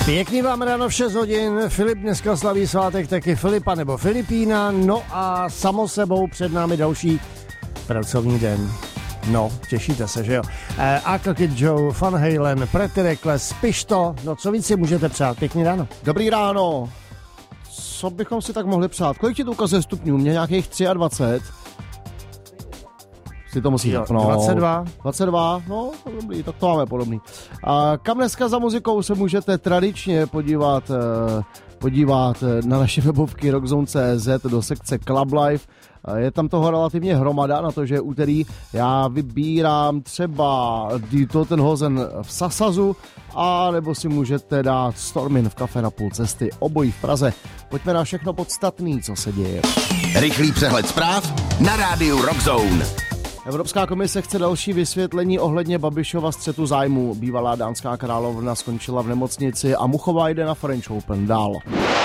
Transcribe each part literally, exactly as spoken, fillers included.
Pěkný vám ráno v šest hodin, Filip dneska slaví svátek taky Filipa nebo Filipína, no a samo sebou před námi další pracovní den. No, těšíte se, že jo? E, Akl Kid Joe, Van Halen, Pretty Reckless, Pišto, no co víc si můžete přát? Pěkný ráno. Dobrý ráno. Co bychom si tak mohli přát? Kolik ti to ukazuje stupňů? Mě nějakých dvacet tři. Si to musí jo, no. dvacet dva. dvacet dva, no, dobrý, tak to máme podobný. A kam dneska za muzikou se můžete tradičně podívat, podívat na naše webovky rockzone tečka cé zet do sekce Club Life. Je tam toho relativně hromada na to, že je úterý. Já vybírám třeba Die Totenhosen v Sasazu, a nebo si můžete dát Stormin v kafe na půl cesty, obojí v Praze. Pojďme na všechno podstatný, co se děje. Rychlý přehled zpráv na rádiu Rockzone. Evropská komise chce další vysvětlení ohledně Babišova střetu zájmu. Bývalá dánská královna skončila v nemocnici a Muchová jde na French Open dál.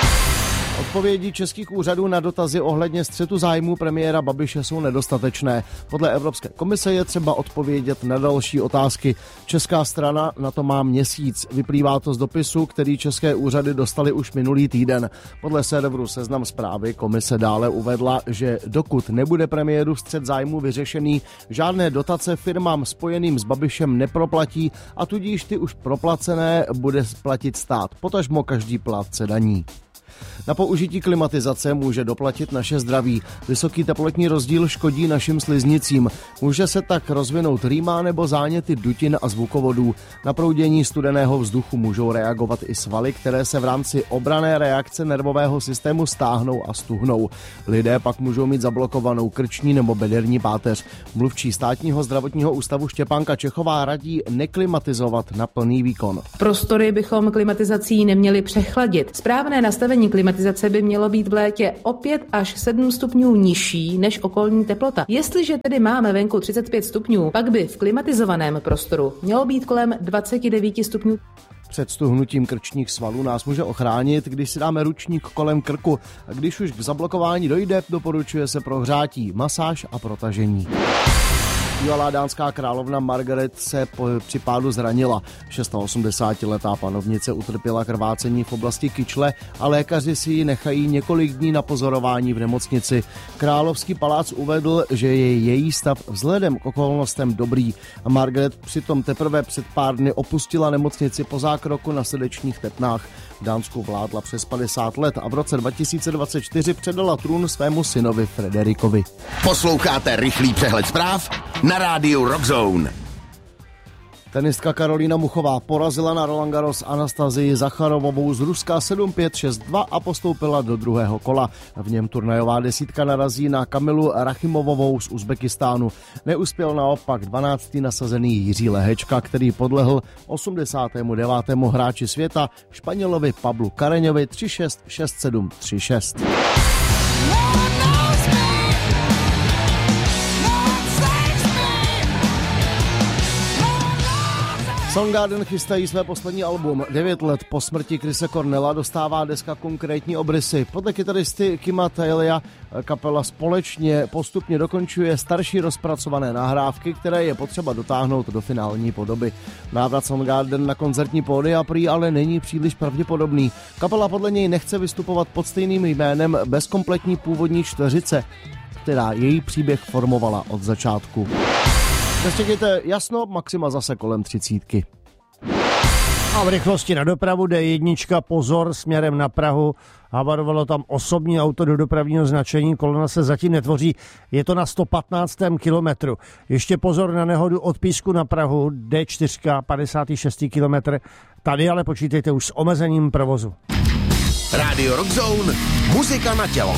Odpovědi českých úřadů na dotazy ohledně střetu zájmu premiéra Babiše jsou nedostatečné. Podle Evropské komise je třeba odpovědět na další otázky. Česká strana na to má měsíc. Vyplývá to z dopisu, který české úřady dostaly už minulý týden. Podle serveru Seznam Zprávy komise dále uvedla, že dokud nebude premiéru střet zájmu vyřešený, žádné dotace firmám spojeným s Babišem neproplatí a tudíž ty už proplacené bude platit stát, potažmo každý plátce daní. Na použití klimatizace může doplatit naše zdraví. Vysoký teplotní rozdíl škodí našim sliznicím. Může se tak rozvinout rýma nebo záněty dutin a zvukovodů. Na proudění studeného vzduchu můžou reagovat i svaly, které se v rámci obranné reakce nervového systému stáhnou a stuhnou. Lidé pak můžou mít zablokovanou krční nebo bederní páteř. Mluvčí Státního zdravotního ústavu Štěpánka Čechová radí neklimatizovat na plný výkon. Prostory bychom klimatizací neměli přechladit. Správné nastavení klimatizace by mělo být v létě o pět až sedm stupňů nižší než okolní teplota. Jestliže tedy máme venku třicet pět stupňů, pak by v klimatizovaném prostoru mělo být kolem dvacet devět stupňů. Před stuhnutím krčních svalů nás může ochránit, když si dáme ručník kolem krku. A když už k zablokování dojde, doporučuje se prohřátí, masáž a protažení. Bývalá dánská královna Margaret se po, při pádu zranila. osmdesátišestiletá panovnice utrpěla krvácení v oblasti kyčle a lékaři si ji nechají několik dní na pozorování v nemocnici. Královský palác uvedl, že je její stav vzhledem k okolnostem dobrý. A Margaret přitom teprve před pár dny opustila nemocnici po zákroku na srdečních tepnách. V Dánsku vládla přes padesát let a v roce dva tisíce dvacet čtyři předala trůn svému synovi Frederikovi. Posloucháte rychlý přehled zpráv na rádiu Rockzone. Tenistka Karolína Muchová porazila na Roland Garros Anastazii Zacharovovou z Ruska sedm pět šest dva a postoupila do druhého kola. V něm turnajová desítka narazí na Kamilu Rachimovovou z Uzbekistánu. Neuspěl naopak dvanáctý nasazený Jiří Lehečka, který podlehl osmdesátému devátému hráči světa Španělovi Pablu Kareňovi tři šest šest sedm tři šest. Soundgarden chystají své poslední album. Devět let po smrti Chrise Cornella dostává deska konkrétní obrysy. Podle kytaristy Kima Thalia kapela společně postupně dokončuje starší rozpracované nahrávky, které je potřeba dotáhnout do finální podoby. Návrat Soundgarden na koncertní pódia prý ale není příliš pravděpodobný. Kapela podle něj nechce vystupovat pod stejným jménem bez kompletní původní čtveřice, která její příběh formovala od začátku. Nečekejte jasno, maxima zase kolem třicítky. A v rychlosti na dopravu D jedna, pozor, směrem na Prahu. Havarovalo tam osobní auto do dopravního značení, kolona se zatím netvoří, je to na sto patnáctém kilometru. Ještě pozor na nehodu od Písku na Prahu, D čtyři, padesátý šestý kilometr. Tady ale počítejte už s omezením provozu. Radio Rockzone, muzika na tělo.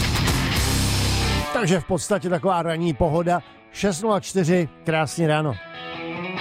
Takže v podstatě taková ranní pohoda. šest nula čtyři, krásný ráno.